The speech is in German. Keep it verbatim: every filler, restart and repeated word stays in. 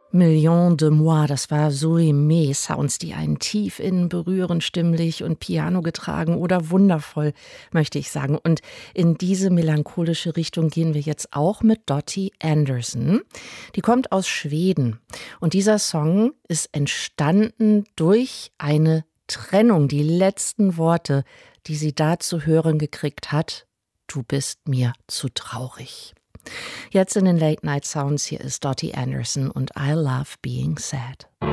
Millions de Moi, das war Zoé May, Sounds, die einen tief innen berühren, stimmlich und Piano getragen oder wundervoll, möchte ich sagen. Und in diese melancholische Richtung gehen wir jetzt auch mit Dottie Anderson. Die kommt aus Schweden und dieser Song ist entstanden durch eine Trennung. Die letzten Worte, die sie da zu hören gekriegt hat: Du bist mir zu traurig. Jetzt in den Late Night Sounds, hier ist Dottie Anderson und I Love Being Sad.